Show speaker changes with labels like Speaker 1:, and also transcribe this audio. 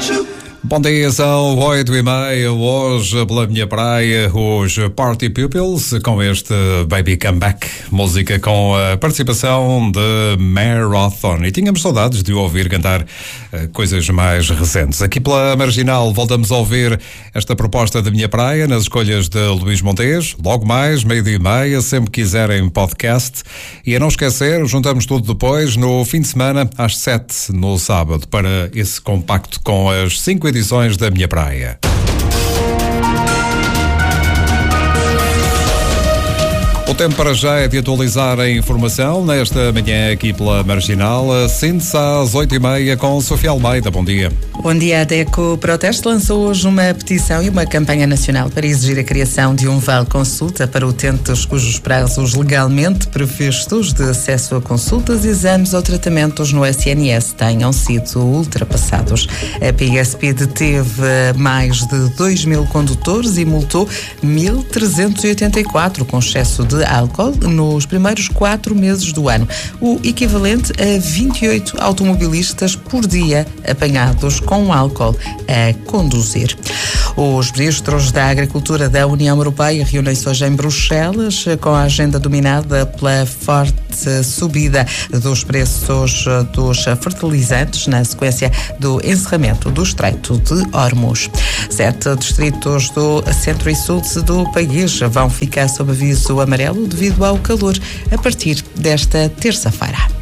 Speaker 1: Bom dia, são 8h30, hoje pela minha praia, os Party Pupils, com este Baby Come Back, música com a participação de Marathon. E tínhamos saudades de o ouvir cantar coisas mais recentes. Aqui pela Marginal voltamos a ouvir esta proposta da minha praia, nas escolhas de Luís Montes, logo mais, 12h30, sempre quiserem podcast. E a não esquecer, juntamos tudo depois, no fim de semana, às 7, no sábado, para esse compacto com as 5 edições da minha praia. O tempo para já é de atualizar a informação nesta manhã aqui pela Marginal. Sente-se às 8h30 com Sofia Almeida. Bom dia.
Speaker 2: Bom dia. A DECO Proteste lançou hoje uma petição e uma campanha nacional para exigir a criação de um vale consulta para utentes cujos prazos legalmente previstos de acesso a consultas, exames ou tratamentos no SNS tenham sido ultrapassados. A PSP deteve mais de 2.000 condutores e multou 1.384 com excesso de álcool nos primeiros 4 meses do ano, o equivalente a 28 automobilistas por dia apanhados com álcool a conduzir. Os ministros da Agricultura da União Europeia reúnem-se hoje em Bruxelas com a agenda dominada pela forte subida dos preços dos fertilizantes na sequência do encerramento do Estreito de Hormuz. 7 distritos do centro e sul do país vão ficar sob aviso amarelo devido ao calor a partir desta terça-feira.